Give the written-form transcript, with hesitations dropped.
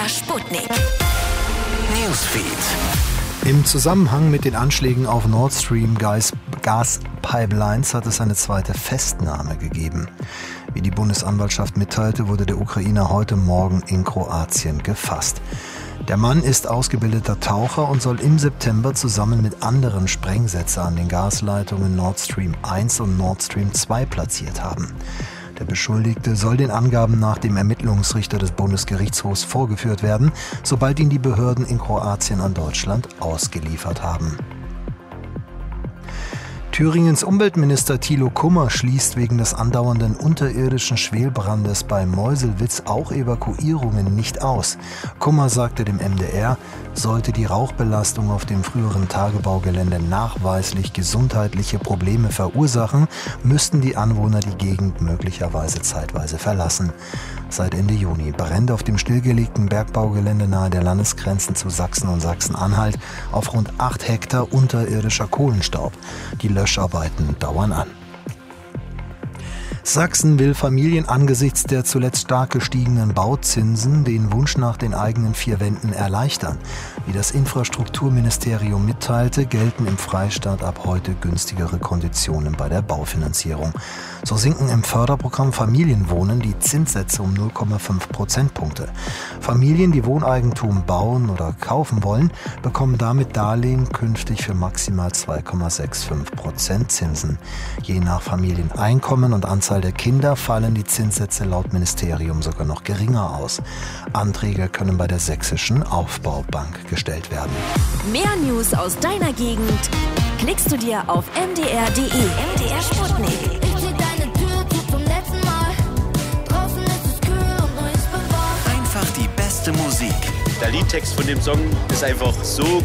MDR Sputnik. Newsfeed. Im Zusammenhang mit den Anschlägen auf Nord Stream Gaspipelines hat es eine zweite Festnahme gegeben. Wie die Bundesanwaltschaft mitteilte, wurde der Ukrainer heute Morgen in Kroatien gefasst. Der Mann ist ausgebildeter Taucher und soll im September zusammen mit anderen Sprengsätze an den Gasleitungen Nord Stream 1 und Nord Stream 2 platziert haben. Der Beschuldigte soll den Angaben nach dem Ermittlungsrichter des Bundesgerichtshofs vorgeführt werden, sobald ihn die Behörden in Kroatien an Deutschland ausgeliefert haben. Thüringens Umweltminister Thilo Kummer schließt wegen des andauernden unterirdischen Schwelbrandes bei Meuselwitz auch Evakuierungen nicht aus. Kummer sagte dem MDR, sollte die Rauchbelastung auf dem früheren Tagebaugelände nachweislich gesundheitliche Probleme verursachen, müssten die Anwohner die Gegend möglicherweise zeitweise verlassen. Seit Ende Juni brennt auf dem stillgelegten Bergbaugelände nahe der Landesgrenzen zu Sachsen und Sachsen-Anhalt auf rund 8 Hektar unterirdischer Kohlenstaub. Die Löscharbeiten dauern an. Sachsen will Familien angesichts der zuletzt stark gestiegenen Bauzinsen den Wunsch nach den eigenen 4 Wänden erleichtern. Wie das Infrastrukturministerium mitteilte, gelten im Freistaat ab heute günstigere Konditionen bei der Baufinanzierung. So sinken im Förderprogramm Familienwohnen die Zinssätze um 0,5 Prozentpunkte. Familien, die Wohneigentum bauen oder kaufen wollen, bekommen damit Darlehen künftig für maximal 2,65% Zinsen. Je nach Familieneinkommen und Anzahl der Kinder fallen die Zinssätze laut Ministerium sogar noch geringer aus. Anträge können bei der Sächsischen Aufbaubank gestellt werden. Mehr News aus deiner Gegend klickst du dir auf mdr.de. MDR Sputnik. Ich zieh deine Tür zu zum letzten Mal. Draußen ist es kühl und nur ich bin wach. Einfach die beste Musik. Der Liedtext von dem Song ist einfach so